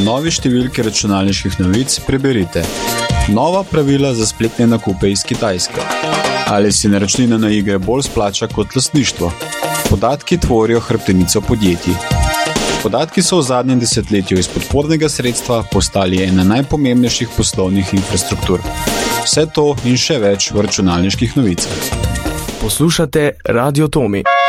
novi številki računalniških novic preberite: nova pravila za spletne nakupe iz Kitajske. Ali si naročnina na igre bolj splača kot lastništvo? Podatki tvorijo hrbtenico podjetij. Podatki so v zadnjem desetletju iz podpornega sredstva postali ena najpomembnejših poslovnih infrastruktur. Vse to in še več v računalniških novicah. Poslušate Radio Tomi.